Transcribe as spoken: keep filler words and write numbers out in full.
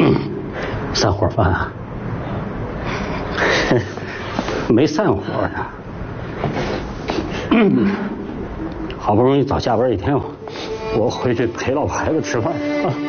散伙饭啊？没散伙呢。好不容易早下班一天，我回去陪老婆孩子吃饭啊。